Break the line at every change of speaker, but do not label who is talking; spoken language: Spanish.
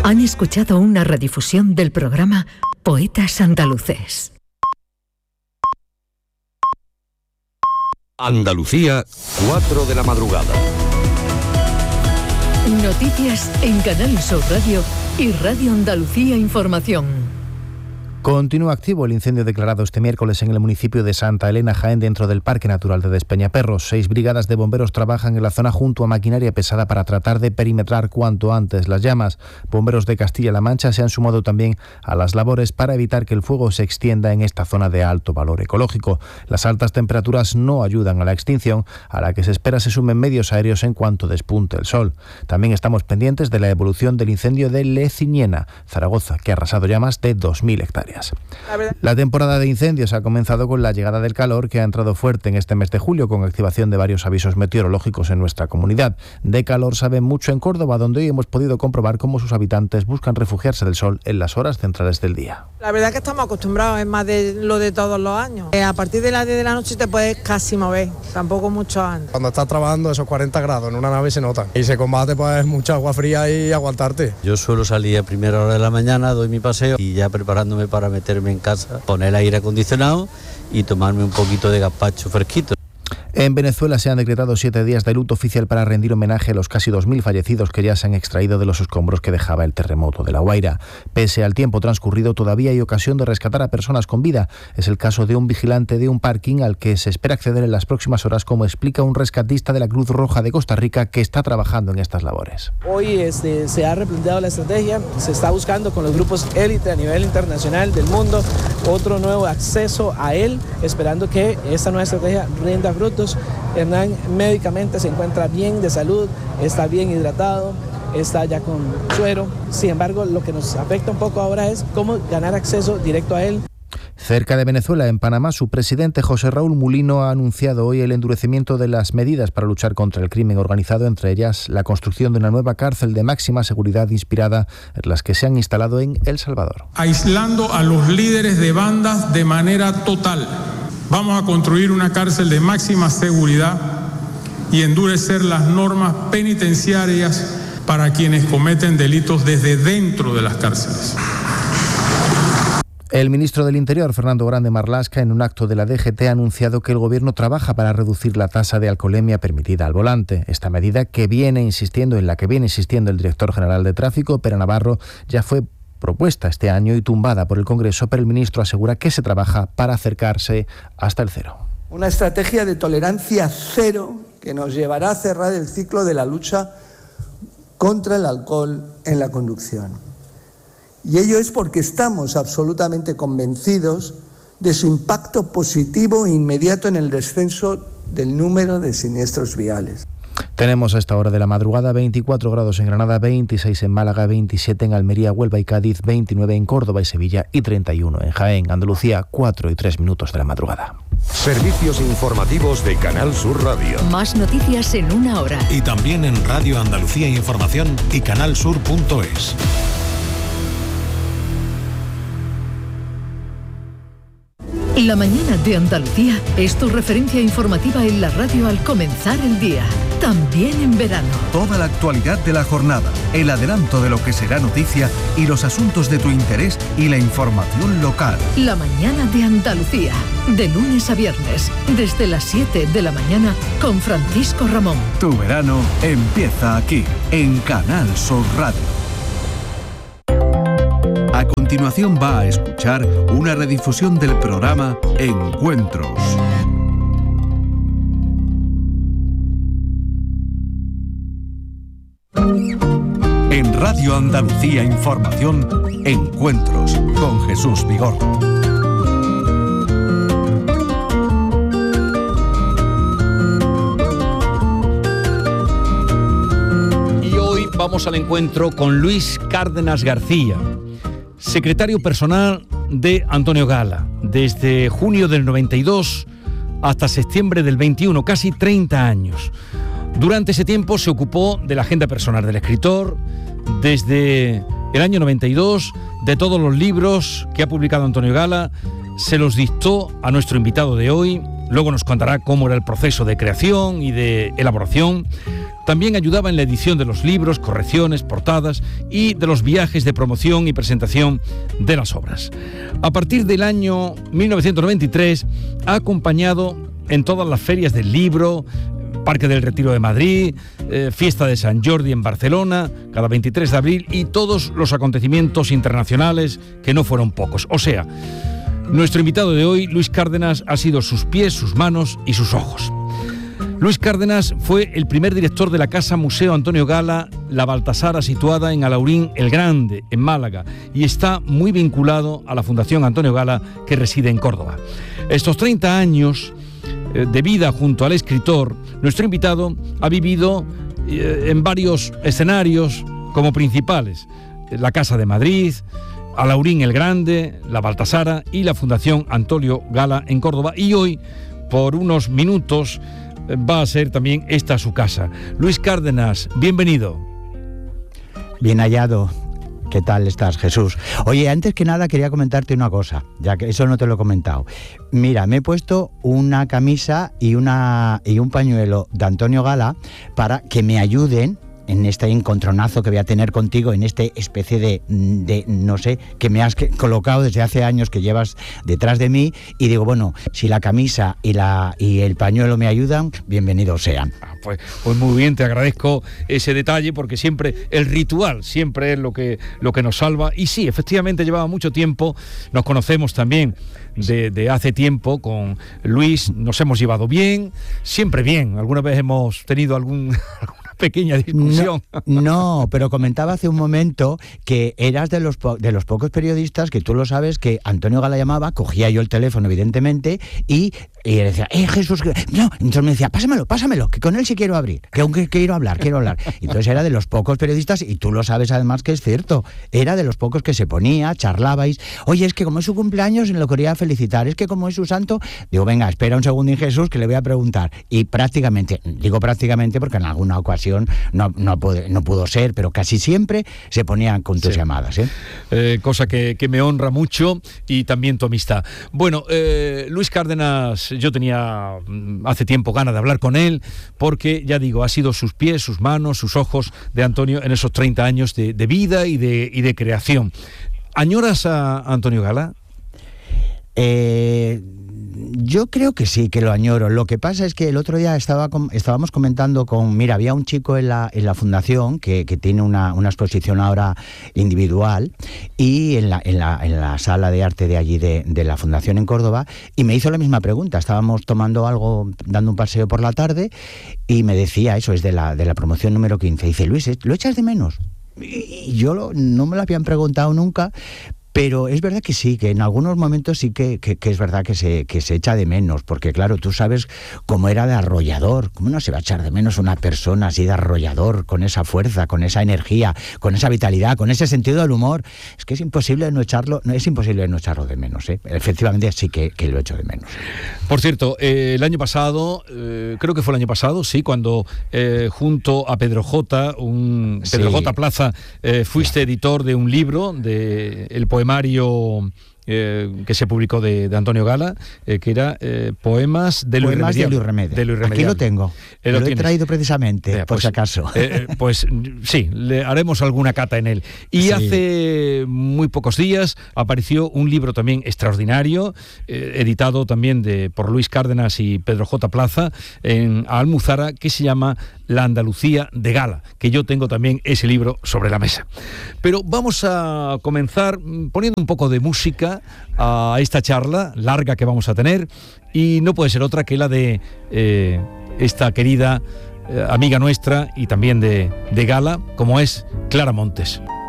Han escuchado una redifusión del programa Poetas Andaluces.
Andalucía, 4 de la madrugada.
Noticias en Canal Sur Radio y Radio Andalucía Información.
Continúa activo el incendio declarado este miércoles en el municipio de Santa Elena, Jaén, dentro del Parque Natural de Despeñaperros. 6 brigadas de bomberos trabajan en la zona junto a maquinaria pesada para tratar de perimetrar cuanto antes las llamas. Bomberos de Castilla-La Mancha se han sumado también a las labores para evitar que el fuego se extienda en esta zona de alto valor ecológico. Las altas temperaturas no ayudan a la extinción, a la que se espera se sumen medios aéreos en cuanto despunte el sol. También estamos pendientes de la evolución del incendio de Leciniena, Zaragoza, que ha arrasado ya más de 2.000 hectáreas. La temporada de incendios ha comenzado con la llegada del calor, que ha entrado fuerte en este mes de julio, con activación de varios avisos meteorológicos en nuestra comunidad. De calor sabe mucho en Córdoba, donde hoy hemos podido comprobar cómo sus habitantes buscan refugiarse del sol en las horas centrales del día.
La verdad es que estamos acostumbrados, es más de lo de todos los años. A partir de las 10 de la noche te puedes casi mover, tampoco mucho antes.
Cuando estás trabajando esos 40 grados en una nave se nota y se combate pues mucha agua fría y aguantarte.
Yo suelo salir a primera hora de la mañana, doy mi paseo y ya preparándome para meterme en casa, poner el aire acondicionado y tomarme un poquito de gazpacho fresquito.
En Venezuela se han decretado 7 días de luto oficial para rendir homenaje a los casi 2.000 fallecidos que ya se han extraído de los escombros que dejaba el terremoto de La Guaira. Pese al tiempo transcurrido, todavía hay ocasión de rescatar a personas con vida. Es el caso de un vigilante de un parking al que se espera acceder en las próximas horas, como explica un rescatista de la Cruz Roja de Costa Rica que está trabajando en estas labores.
Hoy se ha replanteado la estrategia, se está buscando con los grupos élite a nivel internacional del mundo otro nuevo acceso a él, esperando que esta nueva estrategia rinda frutos. Hernán médicamente se encuentra bien de salud, está bien hidratado, está ya con suero. Sin embargo, lo que nos afecta un poco ahora es cómo ganar acceso directo a él.
Cerca de Venezuela, en Panamá, su presidente José Raúl Mulino ha anunciado hoy el endurecimiento de las medidas para luchar contra el crimen organizado, entre ellas la construcción de una nueva cárcel de máxima seguridad inspirada en las que se han instalado en El Salvador.
Aislando a los líderes de bandas de manera total. Vamos a construir una cárcel de máxima seguridad y endurecer las normas penitenciarias para quienes cometen delitos desde dentro de las cárceles.
El ministro del Interior, Fernando Grande Marlaska, en un acto de la DGT ha anunciado que el Gobierno trabaja para reducir la tasa de alcoholemia permitida al volante. Esta medida en la que viene insistiendo el director general de Tráfico, Pere Navarro, ya fue propuesta este año y tumbada por el Congreso, pero el ministro asegura que se trabaja para acercarse hasta el cero.
Una estrategia de tolerancia cero que nos llevará a cerrar el ciclo de la lucha contra el alcohol en la conducción. Y ello es porque estamos absolutamente convencidos de su impacto positivo e inmediato en el descenso del número de siniestros viales.
Tenemos a esta hora de la madrugada 24 grados en Granada, 26 en Málaga, 27 en Almería, Huelva y Cádiz, 29 en Córdoba y Sevilla y 31 en Jaén. Andalucía, 4 y 3 minutos de la madrugada.
Servicios informativos de Canal Sur Radio.
Más noticias en una hora.
Y también en Radio Andalucía Información y canalsur.es.
La mañana de Andalucía es tu referencia informativa en la radio al comenzar el día, también en verano.
Toda la actualidad de la jornada, el adelanto de lo que será noticia y los asuntos de tu interés y la información local.
La mañana de Andalucía, de lunes a viernes, desde las 7 de la mañana con Francisco Ramón.
Tu verano empieza aquí, en Canal Sur Radio. A continuación va a escuchar una redifusión del programa Encuentros. En Radio Andalucía Información, Encuentros con Jesús Vigorra.
Y hoy vamos al encuentro con Luis Cárdenas García, secretario personal de Antonio Gala, desde junio del 92 hasta septiembre del 21, casi 30 años. Durante ese tiempo se ocupó de la agenda personal del escritor, desde el año 92, de todos los libros que ha publicado Antonio Gala, se los dictó a nuestro invitado de hoy Luego nos contará cómo era el proceso de creación y de elaboración. También ayudaba en la edición de los libros, correcciones, portadas y de los viajes de promoción y presentación de las obras. A partir del año 1993 ha acompañado en todas las ferias del libro, Parque del Retiro de Madrid, Fiesta de San Jordi en Barcelona, cada 23 de abril, y todos los acontecimientos internacionales, que no fueron pocos. O sea, nuestro invitado de hoy, Luis Cárdenas, ha sido sus pies, sus manos y sus ojos. Luis Cárdenas fue el primer director de la Casa Museo Antonio Gala, la Baltasara, situada en Alhaurín el Grande, en Málaga, y está muy vinculado a la Fundación Antonio Gala, que reside en Córdoba. Estos 30 años de vida junto al escritor, nuestro invitado ha vivido en varios escenarios como principales: la Casa de Madrid, Alhaurín el Grande, la Baltasara y la Fundación Antonio Gala en Córdoba, y hoy, por unos minutos, va a ser también esta su casa. Luis Cárdenas, bienvenido.
Bien hallado. ¿Qué tal estás, Jesús? Oye, antes que nada quería comentarte una cosa, ya que eso no te lo he comentado. Mira, me he puesto una camisa y un pañuelo de Antonio Gala para que me ayuden en este encontronazo que voy a tener contigo, en este especie de no sé, que me has colocado desde hace años, que llevas detrás de mí, y digo, bueno, si la camisa y el pañuelo me ayudan, bienvenidos sean.
Pues muy bien, te agradezco ese detalle, porque siempre el ritual siempre es lo que nos salva. Y sí, efectivamente llevaba mucho tiempo, nos conocemos también de hace tiempo con Luis, nos hemos llevado bien, siempre bien. Alguna vez hemos tenido alguna pequeña discusión.
No, pero comentaba hace un momento que eras de los pocos periodistas que tú lo sabes, que Antonio Gala llamaba, cogía yo el teléfono evidentemente y le decía, Jesús, no, entonces me decía, pásamelo, que con él sí quiero abrir, que aunque quiero hablar. Entonces era de los pocos periodistas, y tú lo sabes además que es cierto, era de los pocos que se ponía, charlabais, oye, es que como es su cumpleaños lo quería felicitar, es que como es su santo, digo, venga, espera un segundo, Jesús, que le voy a preguntar. Y prácticamente, digo prácticamente porque en alguna ocasión no pudo ser, pero casi siempre se ponían con tus llamadas.
Cosa que me honra mucho, y también tu amistad. Bueno, Luis Cárdenas, yo tenía hace tiempo ganas de hablar con él, porque ya digo, ha sido sus pies, sus manos, sus ojos de Antonio en esos 30 años de vida y de creación. ¿Añoras a Antonio Gala?
Yo creo que sí, que lo añoro. Lo que pasa es que el otro día estábamos comentando mira, había un chico en la fundación que tiene una exposición ahora individual, y en la sala de arte de allí de la fundación en Córdoba, y me hizo la misma pregunta. Estábamos tomando algo, dando un paseo por la tarde, y me decía, eso es de la promoción número 15, dice, Luis, ¿lo echas de menos? Y yo no me lo habían preguntado nunca. Pero es verdad que sí, que en algunos momentos sí que es verdad que se echa de menos, porque claro, tú sabes cómo era de arrollador. ¿Cómo no se va a echar de menos una persona así de arrollador, con esa fuerza, con esa energía, con esa vitalidad, con ese sentido del humor? Es que es imposible no echarlo de menos, ¿eh? Efectivamente sí que lo echo de menos.
Por cierto, el año pasado, creo que fue el año pasado, sí, cuando junto a Pedro J. Plaza, fuiste editor de un libro, de el poemario que se publicó de Antonio Gala, que era Poemas de Luis Irremediable.
Aquí lo tengo, lo he traído precisamente, por si acaso.
Pues sí, le haremos alguna cata en él. Y sí, hace muy pocos días apareció un libro también extraordinario, editado también por Luis Cárdenas y Pedro J. Plaza en Almuzara, que se llama La Andalucía de Gala, que yo tengo también ese libro sobre la mesa. Pero vamos a comenzar poniendo un poco de música a esta charla larga que vamos a tener, y no puede ser otra que la de esta querida amiga nuestra y también de Gala, como es Clara Montes.